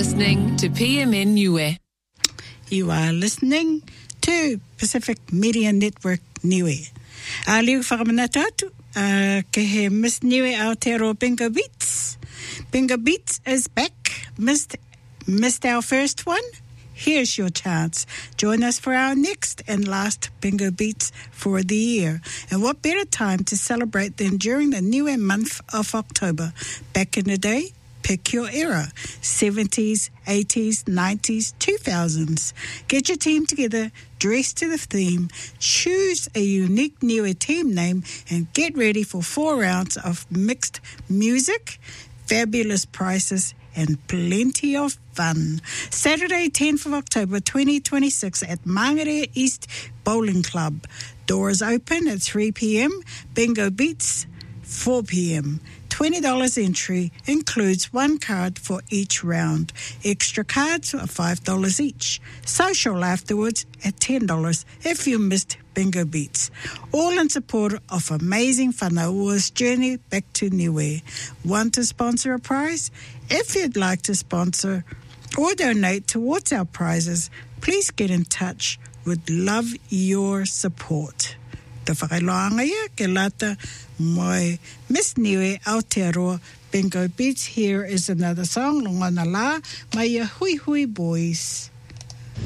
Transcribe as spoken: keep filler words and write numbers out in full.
listening to P M N Niue. You are listening to Pacific Media Network Niue. A liu whakamanata atu, uh, ke he Miss Niue Aotearoa Bingo Beats. Bingo Beats is back. Missed, missed our first one? Here's your chance. Join us for our next and last Bingo Beats for the year. And what better time to celebrate than during the Niue month of October. Back in the day, pick your era. seventies, eighties, nineties, two thousands. Get your team together, dress to the theme, choose a unique Niue team name, and get ready for four rounds of mixed music, fabulous prices, and plenty of fun. Saturday, tenth of October, twenty twenty-six at Mangere East Bowling Club. Doors open at three p.m. Bingo Beats, four p.m. twenty dollars entry includes one card for each round. Extra cards are five dollars each. Social afterwards at ten dollars if you missed Bingo Beats. All in support of amazing whanaua's journey back to Niue. Want to sponsor a prize? If you'd like to sponsor or donate towards our prizes, please get in touch. Would love your support. Te whakailoanga ia ke lata moi Miss Niue Aotearoa Bingo Beats. Here is another song, Longana La, my Hui Hui Boys.